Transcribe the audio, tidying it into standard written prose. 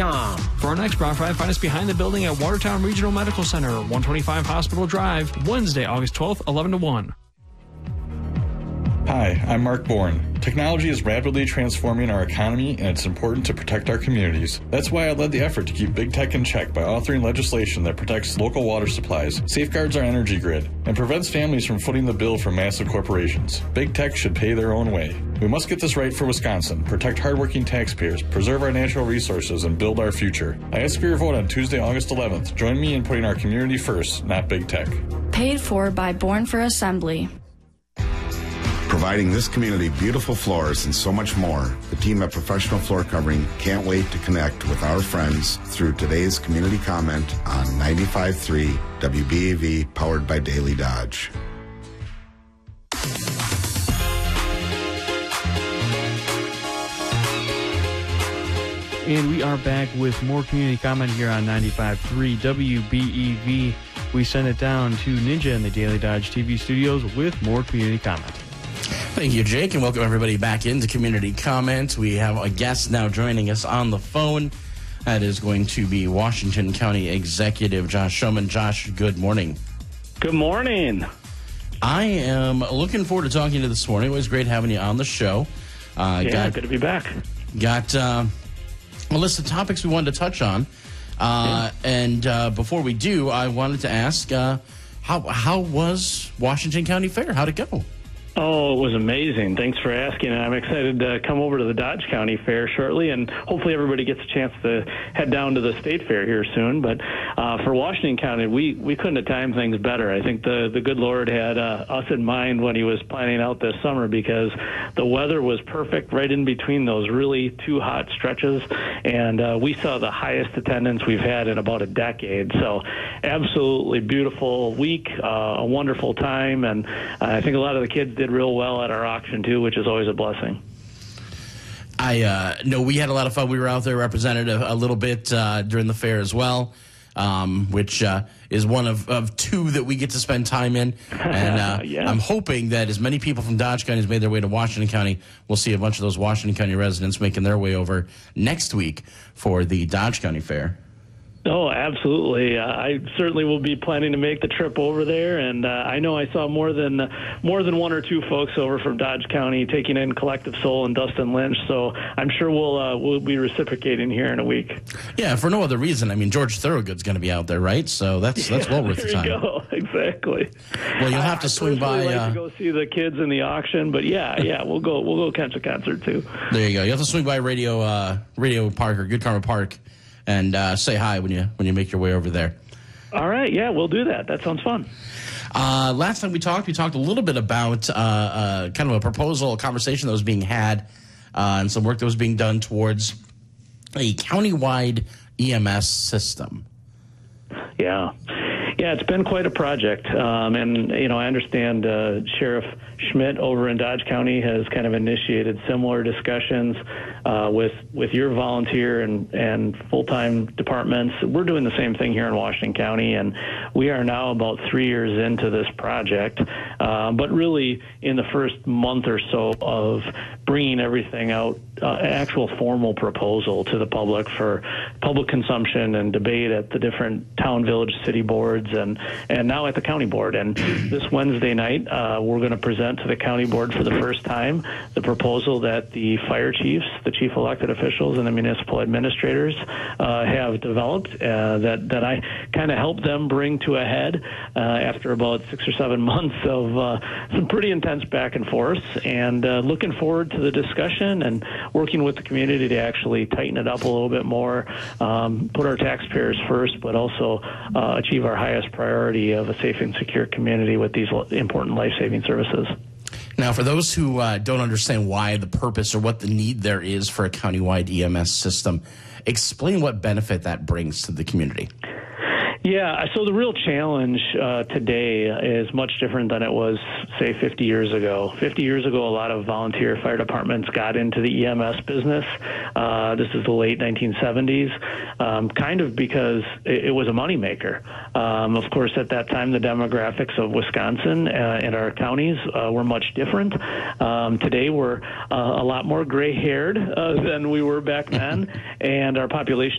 watertownmedicalcenter.com. For our next Bronc Ride, find us behind the building at Watertown Regional Medical Center, 125 Hospital Drive, Wednesday, August 12th, 11 to 1. Hi, I'm Mark Bourne. Technology is rapidly transforming our economy, and it's important to protect our communities. That's why I led the effort to keep big tech in check by authoring legislation that protects local water supplies, safeguards our energy grid, and prevents families from footing the bill for massive corporations. Big tech should pay their own way. We must get this right for Wisconsin, protect hardworking taxpayers, preserve our natural resources, and build our future. I ask for your vote on Tuesday, August 11th. Join me in putting our community first, not big tech. Paid for by Born for Assembly. Providing this community beautiful floors and so much more, the team at Professional Floor Covering can't wait to connect with our friends through today's community comment on 95.3 WBAV, powered by Daily Dodge. And we are back with more community comment here on 95.3 WBEV. We send it down to Ninja in the Daily Dodge TV studios with more community comment. Thank you, Jake, and welcome everybody back into Community Comment. We have a guest now joining us on the phone. That is going to be Washington County Executive Josh Schoemann. Josh, good morning. Good morning. I am looking forward to talking to you this morning. It was great having you on the show. Good to be back. Got a list of topics we wanted to touch on. And before we do, I wanted to ask, how was Washington County Fair? How'd it go? Oh, it was amazing. Thanks for asking. I'm excited to come over to the Dodge County Fair shortly, and hopefully everybody gets a chance to head down to the State Fair here soon. But for Washington County, we couldn't have timed things better. I think the good Lord had us in mind when he was planning out this summer, because the weather was perfect right in between those really two hot stretches, and we saw the highest attendance we've had in about a decade. So absolutely beautiful week, a wonderful time, and I think a lot of the kids did real well at our auction too, which is always a blessing. I know we had a lot of fun. We were out there represented a little bit during the fair as well, which is one of two that we get to spend time in. And yeah. I'm hoping that as many people from Dodge County has made their way to Washington County, we'll see a bunch of those Washington County residents making their way over next week for the Dodge County Fair. Oh, absolutely. I certainly will be planning to make the trip over there, and I know I saw more than one or two folks over from Dodge County taking in Collective Soul and Dustin Lynch, so I'm sure we'll be reciprocating here in a week. Yeah, for no other reason. I mean, George Thorogood's going to be out there, right? So that's well worth the time. There you go. Exactly. Well, you'll have to swing by. I'd like to go see the kids in the auction, but yeah, we'll go catch a concert too. There you go. You have to swing by Radio Park or Good Karma Park and say hi when you make your way over there. All right, yeah, we'll do that. That sounds fun. Last time we talked a little bit about kind of a proposal, a conversation that was being had, and some work that was being done towards a countywide EMS system. Yeah, it's been quite a project, and I understand Sheriff Schmidt over in Dodge County has kind of initiated similar discussions with your volunteer and full-time departments. We're doing the same thing here in Washington County, and we are now about 3 years into this project, but really in the first month or so of bringing everything out, actual formal proposal to the public for public consumption and debate at the different town, village, city boards, and now at the county board. And this Wednesday night, we're going to present to the county board for the first time the proposal that the fire chiefs, the chief elected officials, and the municipal administrators have developed that I kind of helped them bring to a head after about 6 or 7 months of some pretty intense back and forth, and looking forward to the discussion and working with the community to actually tighten it up a little bit more, put our taxpayers first, but also achieve our highest priority of a safe and secure community with these important life-saving services. Now, for those who don't understand why the purpose or what the need there is for a countywide EMS system, explain what benefit that brings to the community. Yeah, so the real challenge today is much different than it was, say, 50 years ago. 50 years ago, a lot of volunteer fire departments got into the EMS business. This is the late 1970s, kind of because it was a moneymaker. Of course, at that time, the demographics of Wisconsin and our counties were much different. Today, we're a lot more gray-haired than we were back then, and our population